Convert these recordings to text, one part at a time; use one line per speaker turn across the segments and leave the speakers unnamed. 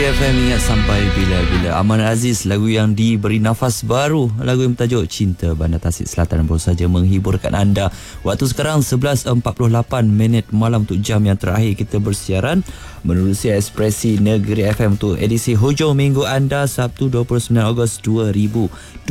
Negeri FM, ingat sampai bila-bila. Aman Aziz, lagu yang diberi nafas baru, lagu yang bertajuk Cinta Bandar Tasik Selatan, baru saja menghiburkan anda. Waktu sekarang 11.48 malam untuk jam yang terakhir kita bersiaran menerusi Ekspresi Negeri FM untuk edisi hujung minggu anda, Sabtu 29 Ogos 2026.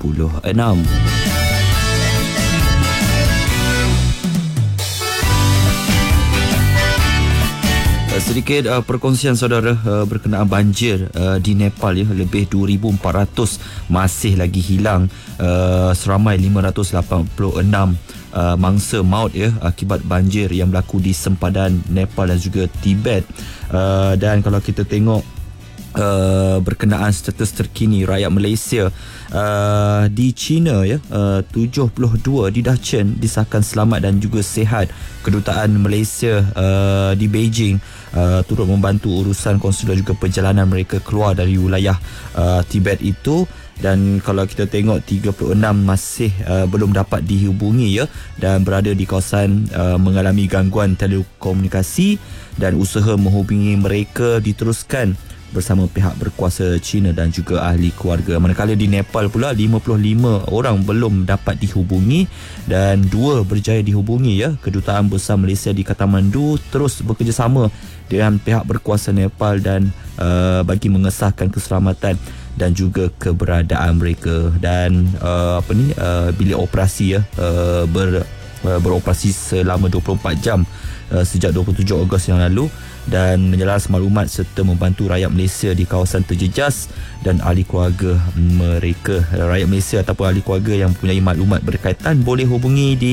Sedikit perkongsian saudara berkenaan banjir di Nepal ya. Lebih 2,400 masih lagi hilang, seramai 586 mangsa maut ya akibat banjir yang berlaku di sempadan Nepal dan juga Tibet. Dan kalau kita tengok berkenaan status terkini rakyat Malaysia di China ya, 72 di Dachshund disahkan selamat dan juga sihat. Kedutaan Malaysia di Beijing turut membantu urusan konsular juga perjalanan mereka keluar dari wilayah Tibet itu. Dan kalau kita tengok 36 masih belum dapat dihubungi ya, dan berada di kawasan mengalami gangguan telekomunikasi, dan usaha menghubungi mereka diteruskan bersama pihak berkuasa China dan juga ahli keluarga. Manakala di Nepal pula 55 orang belum dapat dihubungi dan 2 berjaya dihubungi ya. Kedutaan Besar Malaysia di Kathmandu terus bekerjasama dengan pihak berkuasa Nepal dan bagi mengesahkan keselamatan dan juga keberadaan mereka. Dan bilik operasi ya beroperasi selama 24 jam sejak 27 Ogos yang lalu, dan menjelas maklumat serta membantu rakyat Malaysia di kawasan terjejas dan ahli keluarga mereka. Rakyat Malaysia ataupun ahli keluarga yang mempunyai maklumat berkaitan boleh hubungi di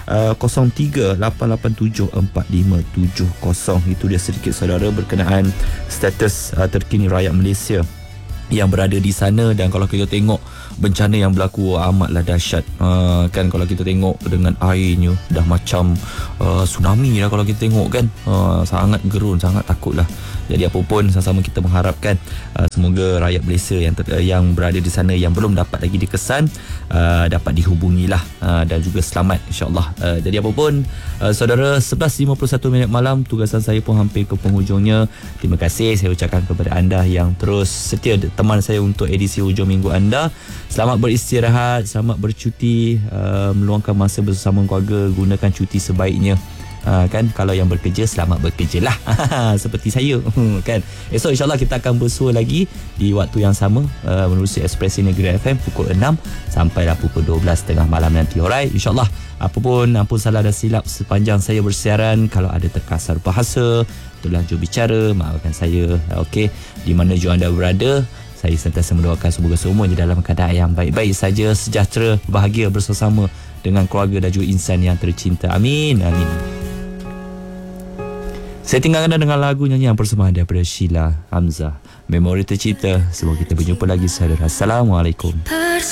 03-887-4570. Itu dia sedikit saudara berkenaan status terkini rakyat Malaysia yang berada di sana. Dan kalau kita tengok bencana yang berlaku amatlah dahsyat, kan kalau kita tengok dengan airnya dah macam tsunami lah kalau kita tengok kan, sangat gerun, sangat takut lah. Jadi apa pun sama-sama kita mengharapkan semoga rakyat Malaysia yang berada di sana yang belum dapat lagi dikesan dapat dihubungilah dan juga selamat insyaAllah. Jadi apa pun saudara, 11.51 malam, tugasan saya pun hampir ke penghujungnya. Terima kasih saya ucapkan kepada anda yang terus setia teman saya untuk edisi hujung minggu anda. Selamat beristirahat, selamat bercuti, meluangkan masa bersama keluarga, gunakan cuti sebaiknya. Kan kalau yang bekerja, selamat bekerja lah seperti saya kan. Esok insyaAllah kita akan bersua lagi di waktu yang sama menerusi Ekspresi Negeri FM pukul 6 sampailah pukul 12 tengah malam nanti. Alright, insyaAllah. Apapun ampun salah dan silap sepanjang saya bersiaran, kalau ada terkasar bahasa, itulah jurubicara, maafkan saya. Okey, di mana juga anda berada, saya sentiasa mendoakan semoga semuanya dalam keadaan yang baik-baik saja, sejahtera, bahagia bersama dengan keluarga dan juga insan yang tercinta. Amin, amin. Saya tinggalkan anda dengan lagu nyanyian persembahan daripada Sheila Hamzah, Memori Tercipta. Semoga kita berjumpa lagi saudara. Assalamualaikum.